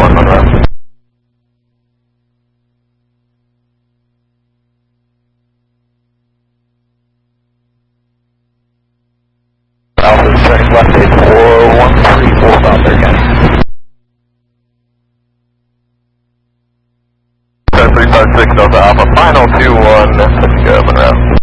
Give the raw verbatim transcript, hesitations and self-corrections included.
one Monroe. Alpha six left eight four one three four South there again. three five six Delta Alpha, final two one, let's go Monroe.